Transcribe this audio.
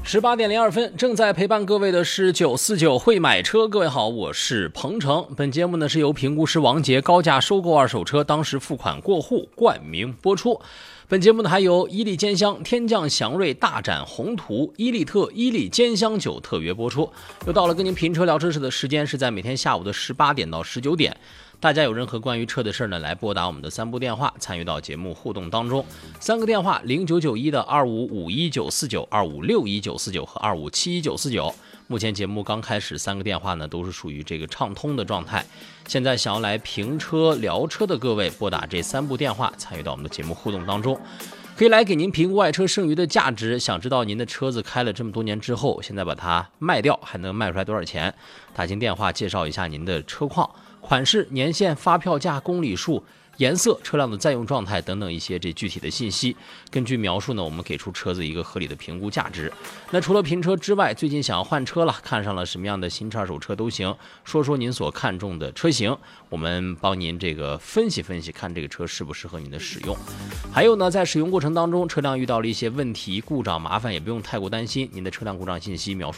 18:02，正在陪伴各位的是949会买车。各位好，我是鹏程。本节目呢是由评估师王杰高价收购二手车，当时付款过户冠名播出。本节目呢还由伊利兼香、天降祥瑞、大展宏图、伊利特、伊利兼香酒特约播出。又到了跟您评车聊车时的时间，是在每天下午的18点到19点。大家有任何关于车的事呢，来拨打我们的3部电话，参与到节目互动当中。3个电话：0991的2551-949、2561-949和2571-949。目前节目刚开始，3个电话呢都是属于这个畅通的状态。现在想要来评车聊车的各位，拨打这3部电话，参与到我们的节目互动当中。可以来给您评估爱车剩余的价值。想知道您的车子开了这么多年之后，现在把它卖掉还能卖出来多少钱？打进电话介绍一下您的车况、款式、年限、发票价、公里数、颜色、车辆的在用状态等等一些这具体的信息。根据描述呢，我们给出车子一个合理的评估价值。那除了评车之外，最近想要换车了，看上了什么样的新车二手车都行，说说您所看中的车型，我们帮您这个分析分析，看这个车适不适合您的使用。还有呢，在使用过程当中，车辆遇到了一些问题、故障、麻烦，也不用太过担心，您的车辆故障信息描述